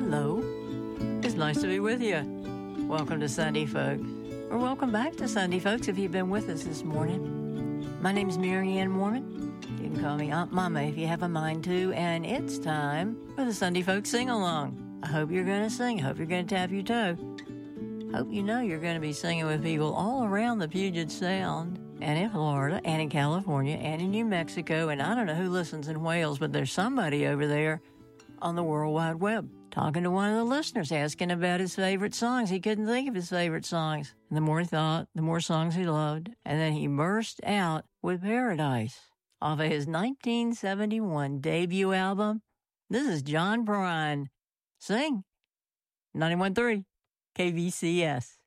Hello. It's nice to be with you. Welcome to Sunday, folks. Or welcome back to Sunday, folks, if you've been with us this morning. My name's Mary Ann Mormon. You can call me Aunt Mama if you have a mind to. And it's time for the Sunday Folks Sing-Along. I hope you're going to sing. I hope you're going to tap your toe. Hope you know you're going to be singing with people all around the Puget Sound, and in Florida, and in California, and in New Mexico, and I don't know who listens in Wales, but there's somebody over there on the World Wide Web talking to one of the listeners, asking about his favorite songs. He couldn't think of his favorite songs. And the more he thought, the more songs he loved. And then he burst out with Paradise off of his 1971 debut album. This is John Prine. Sing. 91.3 KVCS.